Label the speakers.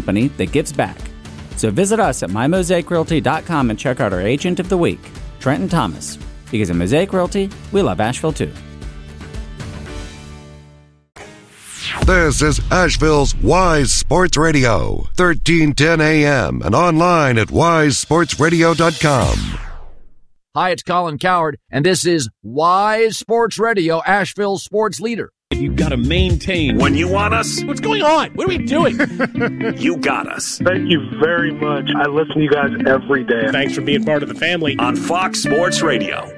Speaker 1: company that gives back. So visit us at mymosaicrealty.com and check out our Agent of the Week, Trenton Thomas. Because at Mosaic Realty, we love Asheville too.
Speaker 2: This is Asheville's Wise Sports Radio, 1310 AM and online at wisesportsradio.com.
Speaker 3: Hi, it's Colin Cowherd, and this is Wise Sports Radio, Asheville's sports leader.
Speaker 4: You've got to maintain.
Speaker 5: When you want us,
Speaker 4: what's going on? What are we doing?
Speaker 5: You got us.
Speaker 6: Thank you very much. I listen to you guys every day.
Speaker 4: Thanks for being part of the family.
Speaker 5: On Fox Sports Radio.